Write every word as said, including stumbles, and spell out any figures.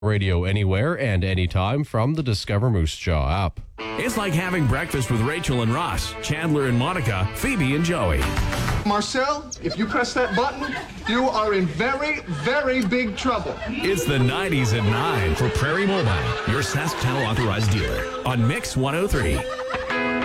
Radio anywhere and anytime from the Discover Moose Jaw app. It's like having breakfast with Rachel and Ross, Chandler and Monica, Phoebe and Joey. Marcel, if you press that button, you are in very, very big trouble. It's the nineties at nine for Prairie Mobile, your Sask Channel authorized dealer on Mix one oh three.